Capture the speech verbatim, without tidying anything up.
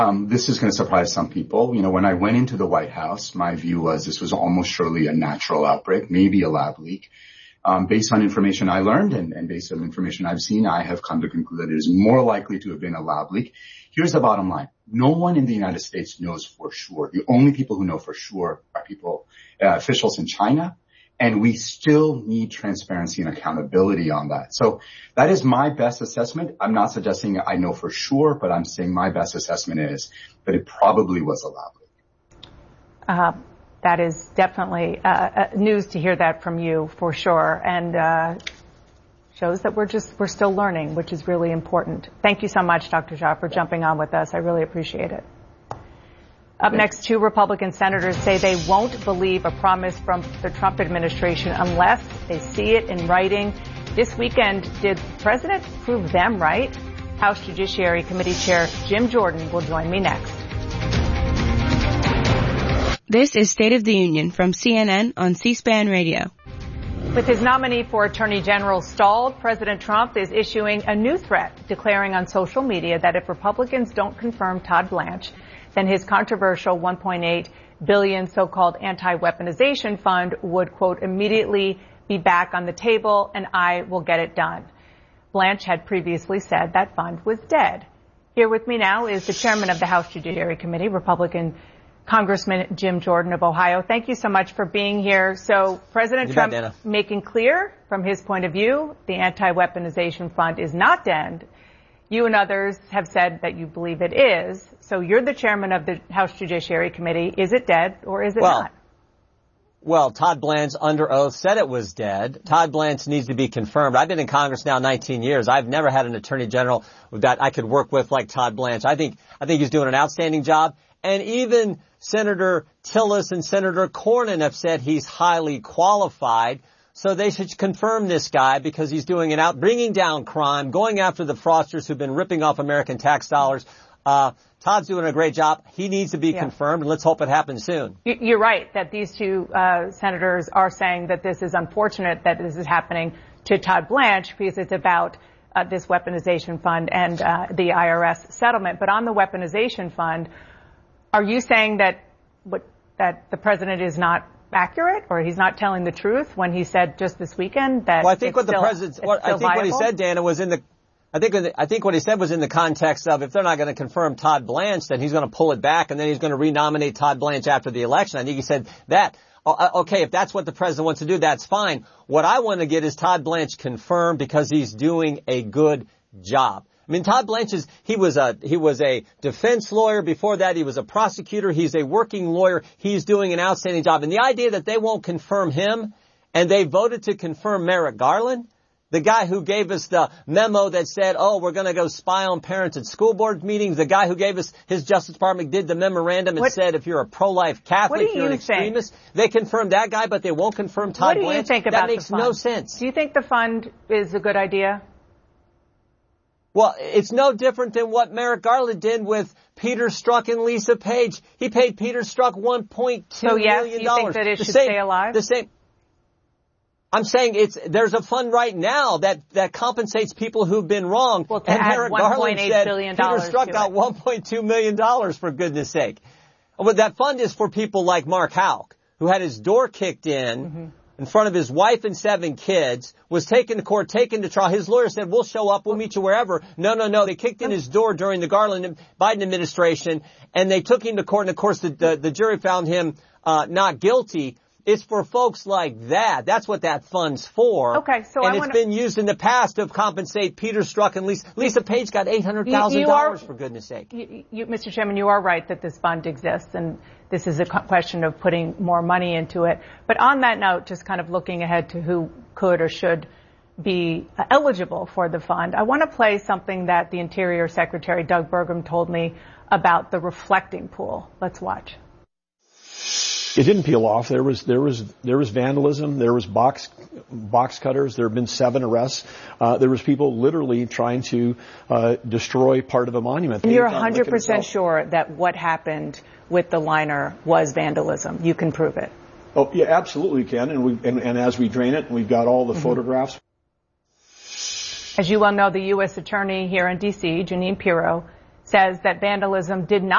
Um, this is going to surprise some people. You know, when I went into the White House, my view was this was almost surely a natural outbreak, maybe a lab leak. Um, based on information I learned and, and based on information I've seen, I have come to conclude that it is more likely to have been a lab leak. Here's the bottom line. No one in the United States knows for sure. The only people who know for sure are people, uh, officials in China. And we still need transparency and accountability on that. So that is my best assessment. I'm not suggesting I know for sure, but I'm saying my best assessment is that it probably was a lab leak. Uh, that is definitely uh, news to hear that from you, for sure, and uh, shows that we're just we're still learning, which is really important. Thank you so much, Doctor Jha, for jumping on with us. I really appreciate it. Up next, two Republican senators say they won't believe a promise from the Trump administration unless they see it in writing. This weekend, did the president prove them right? House Judiciary Committee Chair Jim Jordan will join me next. This is State of the Union from C N N on C-SPAN Radio. With his nominee for Attorney General stalled, President Trump is issuing a new threat, declaring on social media that if Republicans don't confirm Todd Blanche, then his controversial one point eight billion dollars so-called anti-weaponization fund would, quote, immediately be back on the table and I will get it done. Blanche had previously said that fund was dead. Here with me now is the chairman of the House Judiciary Committee, Republican Congressman Jim Jordan of Ohio. Thank you so much for being here. So President you Trump bet, making clear from his point of view, the anti-weaponization fund is not dead. You and others have said that you believe it is. So you're the chairman of the House Judiciary Committee. Is it dead or is it well, not? Well, Todd Blanche under oath said it was dead. Todd Blanche needs to be confirmed. I've been in Congress now nineteen years. I've never had an attorney general that I could work with like Todd Blanche. I think, I think he's doing an outstanding job. And even Senator Tillis and Senator Cornyn have said he's highly qualified. So they should confirm this guy because he's doing it out, bringing down crime, going after the fraudsters who've been ripping off American tax dollars. Uh, Todd's doing a great job. He needs to be yeah. confirmed, and let's hope it happens soon. You're right that these two uh, senators are saying that this is unfortunate that this is happening to Todd Blanche because it's about uh, this weaponization fund and uh, the I R S settlement. But on the weaponization fund, are you saying that what, that the president is not accurate, or he's not telling the truth when he said just this weekend that? Well, I think what the president, what, I think viable? what he said, Dana, was in the. I think I think what he said was in the context of if they're not going to confirm Todd Blanche, then he's going to pull it back and then he's going to renominate Todd Blanche after the election. I think he said that. Okay, if that's what the president wants to do, that's fine. What I want to get is Todd Blanche confirmed because he's doing a good job. I mean, Todd Blanche is, he was a, he was a defense lawyer. Before that, he was a prosecutor. He's a working lawyer. He's doing an outstanding job. And the idea that they won't confirm him and they voted to confirm Merrick Garland, the guy who gave us the memo that said, oh, we're going to go spy on parents at school board meetings, the guy who gave us his Justice Department did the memorandum and what, said if you're a pro-life Catholic, you're you an extremist. Think? They confirmed that guy, but they won't confirm Todd What do Blanche. you think about that makes the fund? no sense. Do you think the fund is a good idea? Well, it's no different than what Merrick Garland did with Peter Strzok and Lisa Page. He paid Peter Strzok one point two so, yes, million dollars. So, yes, you think that it the should same, stay alive? The same. I'm saying it's, there's a fund right now that, that compensates people who've been wrong. Well, to and add Merrick Garland said Peter Strzok got one point two million dollars for goodness sake. Well, that fund is for people like Mark Houck, who had his door kicked in, mm-hmm. in front of his wife and seven kids, was taken to court, taken to trial. His lawyer said, we'll show up, we'll meet you wherever. No, no, no. They kicked in his door during the Garland Biden administration, and they took him to court, and of course the, the, the jury found him uh, not guilty. It's for folks like that. That's what that fund's for. Okay, so and I it's wanna... been used in the past to compensate Peter Strzok and Lisa. Lisa Page got eight hundred thousand dollars for goodness sake. You, you, Mister Chairman, you are right that this fund exists, and this is a question of putting more money into it. But on that note, just kind of looking ahead to who could or should be uh, eligible for the fund, I want to play something that the Interior Secretary Doug Burgum told me about the reflecting pool. Let's watch. It didn't peel off. There was there was there was vandalism. There was box box cutters. There have been seven arrests. Uh, there was people literally trying to uh, destroy part of a monument. And you're one hundred percent sure that what happened with the liner was vandalism. You can prove it. Oh yeah, absolutely can. And we and, and as we drain it, we've got all the mm-hmm. photographs. As you well know, the U S Attorney here in D C, Jeanine Pirro, says that vandalism did not